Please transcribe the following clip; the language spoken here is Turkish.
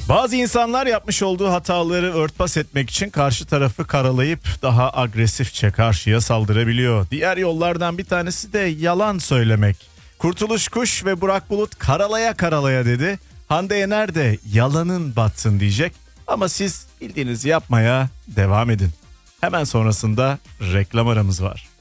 Bazı insanlar yapmış olduğu hataları örtbas etmek için karşı tarafı karalayıp daha agresifçe karşıya saldırabiliyor. Diğer yollardan bir tanesi de yalan söylemek. Kurtuluş Kuş ve Burak Bulut karalaya karalaya dedi. Hande Yener de yalanın batsın diyecek. Ama siz bildiğinizi yapmaya devam edin. Hemen sonrasında reklam aramız var.